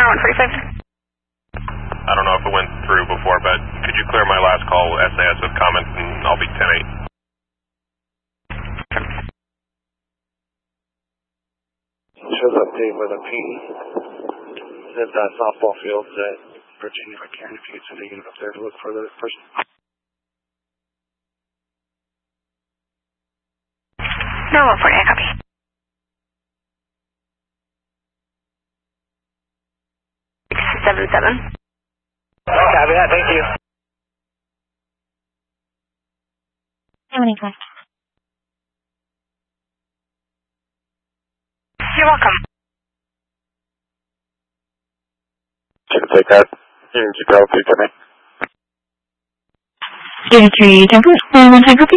145. I don't know if it went through before, but could you clear my last call SAS with comments, and I'll be 10-8. Shows update with a P. Said that softball field's at Virginia McCarran. If you could send a unit up there to look for the person. No, 148, copy. Seven. Copy that, thank you. You're welcome. Can you take that? Unit 2 Bravo 2 10-8. Unit 3 Temple, 110 copy.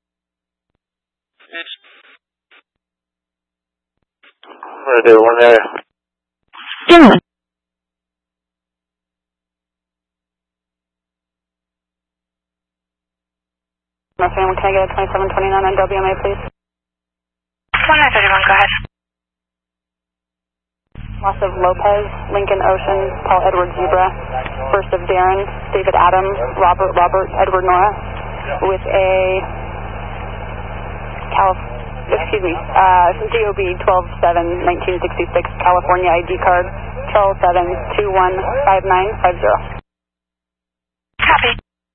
We're going to do one there. General. My family, can I get a 2729 on WMA, please? 1931, go ahead. Loss of Lopez, Lincoln Ocean, Paul Edward Zebra, first of Darren, David Adams, Robert, Edward Nora, with a DOB 12-7-1966 California ID card, Charles 7-21-5950. Copy.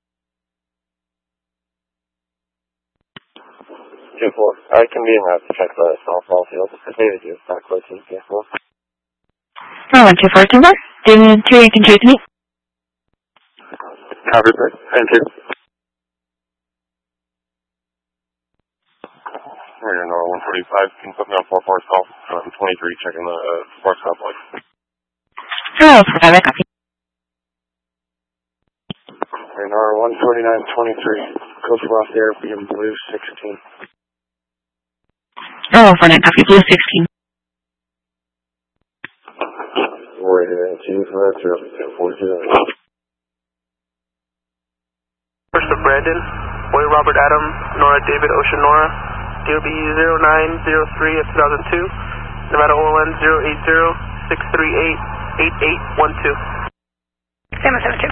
2-4. I can be in that to check the softball field. I say they do. Back close to the 4. 124 Timber. Unit 3, you can choose me. Copy, thank you. We're in Nora 145. Can you put me on 4-4's call? 23, checking the sports complex. Oh, private copy. We're in Nora 149-23. Coast Ross Air, being Blue 16. Oh, 49 copy, Blue 16. We're in 2 for that, 0-4-2. First of Brandon, Boy Robert Adam, Nora David Ocean Nora, DOB 0903 of 2002, Nevada OLN 080-638-8812. 772.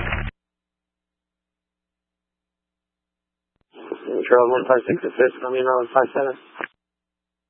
Charles 156 assist, coming in on 57.